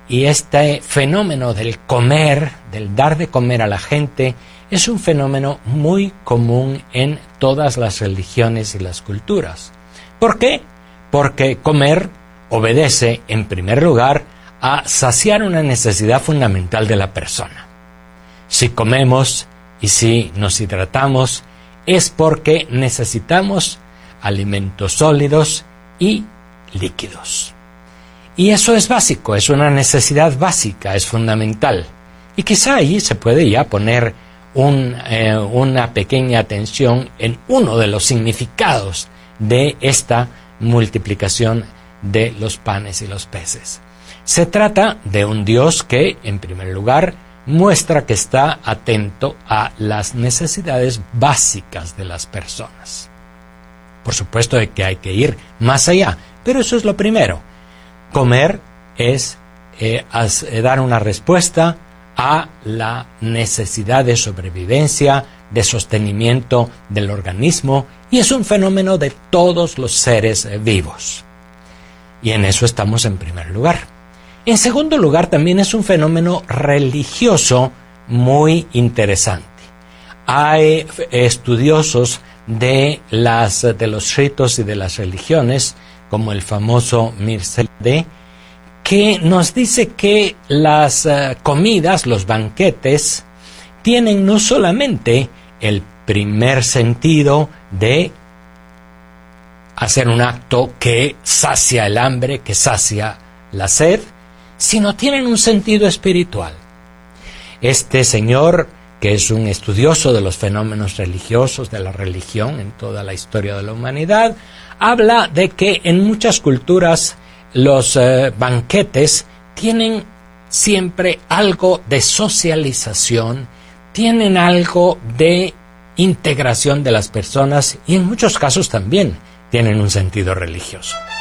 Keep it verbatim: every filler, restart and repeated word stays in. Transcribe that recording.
Y este fenómeno del comer, del dar de comer a la gente, es un fenómeno muy común en todas las religiones y las culturas. ¿Por qué? Porque comer obedece, en primer lugar, a saciar una necesidad fundamental de la persona. Si comemos y si nos hidratamos, es porque necesitamos alimentos sólidos y líquidos. Y eso es básico, es una necesidad básica, es fundamental. Y quizá ahí se puede ya poner un, eh, una pequeña atención en uno de los significados de esta multiplicación de los panes y los peces. Se trata de un Dios que, en primer lugar, muestra que está atento a las necesidades básicas de las personas. Por supuesto de que hay que ir más allá, pero eso es lo primero. Comer es eh, as, eh, dar una respuesta a la necesidad de sobrevivencia, de sostenimiento del organismo, y es un fenómeno de todos los seres eh, vivos. Y en eso estamos en primer lugar. En segundo lugar, también es un fenómeno religioso muy interesante. Hay estudiosos de, las, de los ritos y de las religiones, como el famoso Mircea Eliade, que nos dice que las uh, comidas, los banquetes, tienen no solamente el primer sentido de hacer un acto que sacia el hambre, que sacia la sed, sino tienen un sentido espiritual. Este señor, que es un estudioso de los fenómenos religiosos, de la religión en toda la historia de la humanidad, habla de que en muchas culturas los eh, banquetes tienen siempre algo de socialización, tienen algo de integración de las personas y en muchos casos también tienen un sentido religioso.